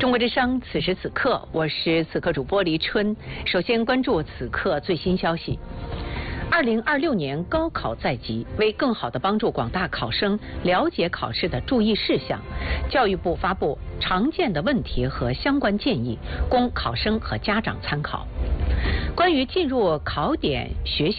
中国之声，此时此刻，我是此刻主播黎春。首先关注此刻最新消息。2026年高考在即，为更好地帮助广大考生了解考试的注意事项，教育部发布常见的问题和相关建议，供考生和家长参考。关于进入考点学习